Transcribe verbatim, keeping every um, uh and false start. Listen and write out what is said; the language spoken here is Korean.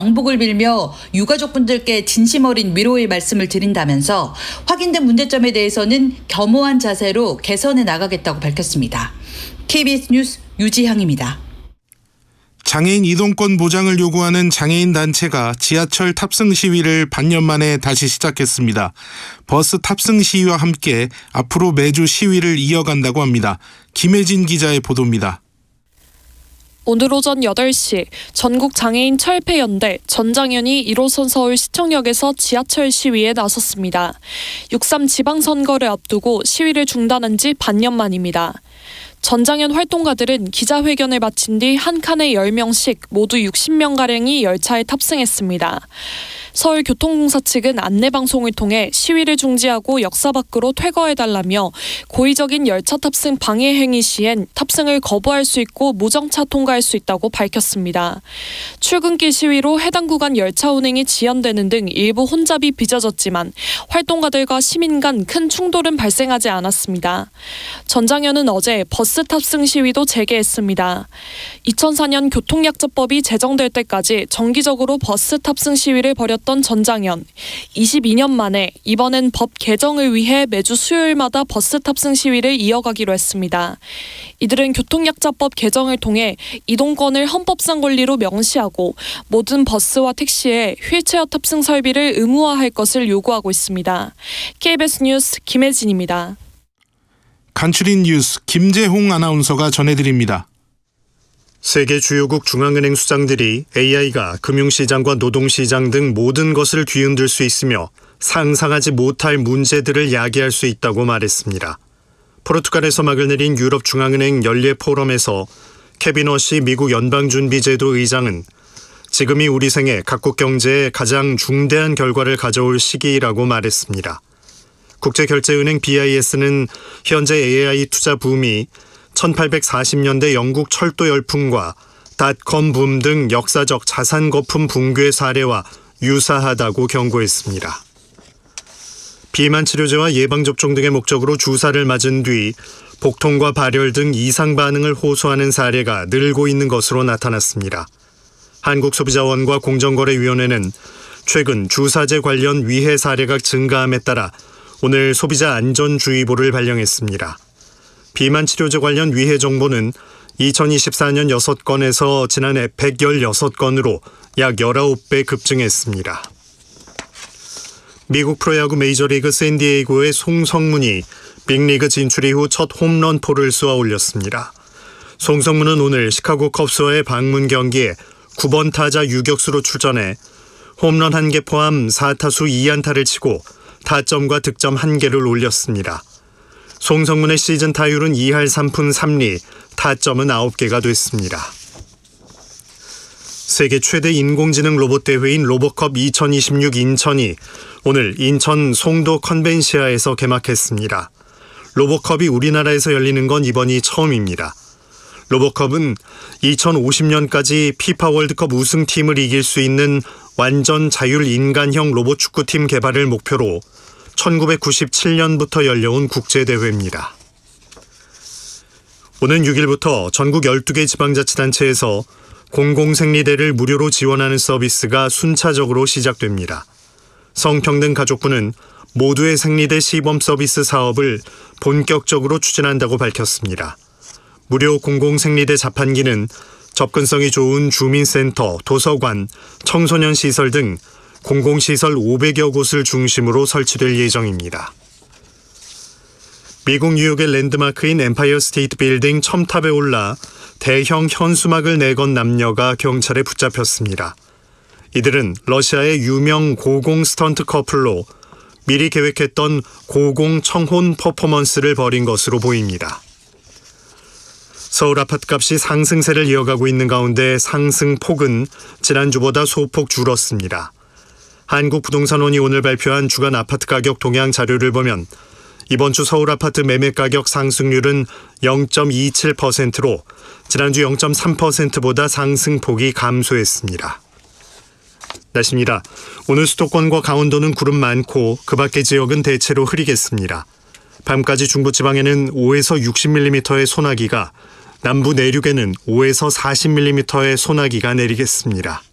명복을 빌며 유가족분들께 진심 어린 위로의 말씀을 드린다면서 확인된 문제점에 대해서는 겸허한 자세로 개선해 나가겠다고 밝혔습니다. 케이비에스 뉴스 유지향입니다. 장애인 이동권 보장을 요구하는 장애인 단체가 지하철 탑승 시위를 반년 만에 다시 시작했습니다. 버스 탑승 시위와 함께 앞으로 매주 시위를 이어간다고 합니다. 김혜진 기자의 보도입니다. 오늘 오전 여덟 시 전국 장애인 철폐연대 전장현이 일 호선 서울 시청역에서 지하철 시위에 나섰습니다. 육삼 지방선거를 앞두고 시위를 중단한 지 반년 만입니다. 전장현 활동가들은 기자회견을 마친 뒤 한 칸에 열 명씩 모두 육십 명가량이 열차에 탑승했습니다. 서울교통공사 측은 안내방송을 통해 시위를 중지하고 역사 밖으로 퇴거해달라며 고의적인 열차 탑승 방해 행위 시엔 탑승을 거부할 수 있고 무정차 통과할 수 있다고 밝혔습니다. 출근길 시위로 해당 구간 열차 운행이 지연되는 등 일부 혼잡이 빚어졌지만 활동가들과 시민 간 큰 충돌은 발생하지 않았습니다. 전장현은 어제 버스 탑승 시위도 재개했습니다. 이천사 년 교통약자법이 제정될 때까지 정기적으로 버스 탑승 시위를 벌였던 전장현. 이십이 년 만에 이번엔 법 개정을 위해 매주 수요일마다 버스 탑승 시위를 이어가기로 했습니다. 이들은 교통약자법 개정을 통해 이동권을 헌법상 권리로 명시하고 모든 버스와 택시에 휠체어 탑승 설비를 의무화할 것을 요구하고 있습니다. 케이비에스 뉴스 김혜진입니다. 간추린 뉴스 김재홍 아나운서가 전해드립니다. 세계 주요국 중앙은행 수장들이 에이아이가 금융시장과 노동시장 등 모든 것을 뒤흔들 수 있으며 상상하지 못할 문제들을 야기할 수 있다고 말했습니다. 포르투갈에서 막을 내린 유럽 중앙은행 연례 포럼에서 케빈 워시 미국 연방준비제도 의장은 지금이 우리 생애 각국 경제에 가장 중대한 결과를 가져올 시기라고 말했습니다. 국제결제은행 비아이에스는 현재 에이아이 투자 붐이 천팔백사십 년대 영국 철도 열풍과 닷컴 붐 등 역사적 자산 거품 붕괴 사례와 유사하다고 경고했습니다. 비만 치료제와 예방접종 등의 목적으로 주사를 맞은 뒤 복통과 발열 등 이상 반응을 호소하는 사례가 늘고 있는 것으로 나타났습니다. 한국소비자원과 공정거래위원회는 최근 주사제 관련 위해 사례가 증가함에 따라 오늘 소비자 안전주의보를 발령했습니다. 비만 치료제 관련 위해 정보는 이천이십사 년 여섯 건에서 지난해 백십육 건으로 약 십구 배 급증했습니다. 미국 프로야구 메이저리그 샌디에이고의 송성문이 빅리그 진출 이후 첫 홈런포를 쏘아 올렸습니다. 송성문은 오늘 시카고 컵스와의 방문 경기에 구 번 타자 유격수로 출전해 홈런 한 개 포함 사 타수 이 안타를 치고 타점과 득점 한 개를 올렸습니다. 송성문의 시즌 타율은 이 할 삼 푼 삼 리, 타점은 아홉 개가 됐습니다. 세계 최대 인공지능 로봇 대회인 로보컵 이천이십육 인천이 오늘 인천 송도 컨벤시아에서 개막했습니다. 로보컵이 우리나라에서 열리는 건 이번이 처음입니다. 로보컵은 이천오십 년까지 피파 월드컵 우승팀을 이길 수 있는 완전 자율 인간형 로봇 축구팀 개발을 목표로 천구백구십칠 년부터 열려온 국제대회입니다. 오는 육 일부터 전국 열두 개 지방자치단체에서 공공생리대를 무료로 지원하는 서비스가 순차적으로 시작됩니다. 성평등가족부는 모두의 생리대 시범 서비스 사업을 본격적으로 추진한다고 밝혔습니다. 무료 공공생리대 자판기는 접근성이 좋은 주민센터, 도서관, 청소년 시설 등 공공시설 오백여 곳을 중심으로 설치될 예정입니다. 미국 뉴욕의 랜드마크인 엠파이어 스테이트 빌딩 첨탑에 올라 대형 현수막을 내건 남녀가 경찰에 붙잡혔습니다. 이들은 러시아의 유명 고공 스턴트 커플로 미리 계획했던 고공 청혼 퍼포먼스를 벌인 것으로 보입니다. 서울 아파트값이 상승세를 이어가고 있는 가운데 상승폭은 지난주보다 소폭 줄었습니다. 한국부동산원이 오늘 발표한 주간 아파트 가격 동향 자료를 보면 이번 주 서울 아파트 매매 가격 상승률은 영 점 이칠 퍼센트로 지난주 영 점 삼 퍼센트보다 상승폭이 감소했습니다. 날씨입니다. 오늘 수도권과 강원도는 구름 많고 그 밖의 지역은 대체로 흐리겠습니다. 밤까지 중부지방에는 오에서 육십 밀리미터의 소나기가, 남부 내륙에는 오에서 사십 밀리미터의 소나기가 내리겠습니다.